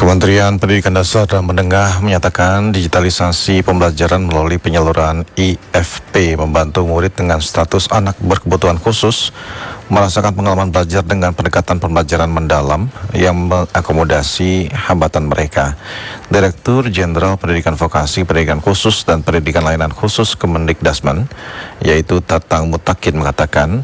Kementerian Pendidikan Dasar dan Menengah menyatakan digitalisasi pembelajaran melalui penyaluran IFP membantu murid dengan status anak berkebutuhan khusus merasakan pengalaman belajar dengan pendekatan pembelajaran mendalam yang mengakomodasi hambatan mereka. Direktur Jenderal Pendidikan Vokasi, Pendidikan Khusus dan Pendidikan Layanan Khusus Kemendikdasmen, yaitu Tatang Mutakin, mengatakan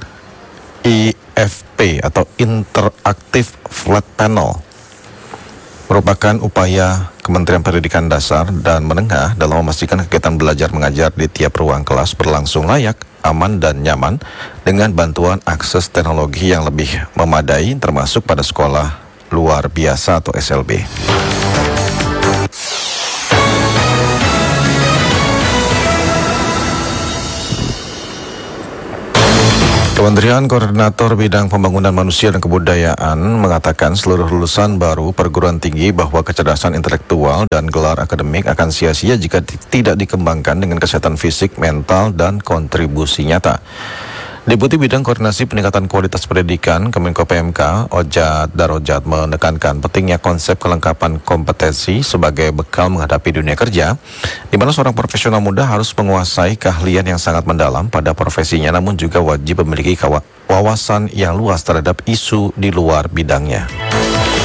IFP atau Interactive Flat Panel merupakan upaya Kementerian Pendidikan Dasar dan Menengah dalam memastikan kegiatan belajar mengajar di tiap ruang kelas berlangsung layak, aman, dan nyaman dengan bantuan akses teknologi yang lebih memadai termasuk pada sekolah luar biasa atau SLB. Kementerian Koordinator Bidang Pembangunan Manusia dan Kebudayaan mengatakan seluruh lulusan baru perguruan tinggi bahwa kecerdasan intelektual dan gelar akademik akan sia-sia jika tidak dikembangkan dengan kesehatan fisik, mental, dan kontribusi nyata. Deputi Bidang Koordinasi Peningkatan Kualitas Pendidikan Kemenko PMK, Ojat Darojat, menekankan pentingnya konsep kelengkapan kompetensi sebagai bekal menghadapi dunia kerja, di mana seorang profesional muda harus menguasai keahlian yang sangat mendalam pada profesinya, namun juga wajib memiliki wawasan yang luas terhadap isu di luar bidangnya.